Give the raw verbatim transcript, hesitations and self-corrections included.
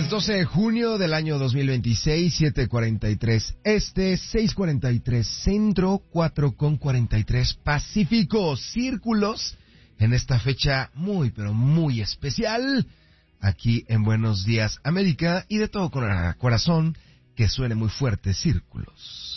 Lunes doce de junio del año dos mil veintiséis, siete cuarenta y tres Este, seis cuarenta y tres Centro, cuatro cuarenta y tres Pacífico. Círculos en esta fecha muy, pero muy especial, aquí en Buenos Días América, y de todo con el corazón, que suene muy fuerte, Círculos.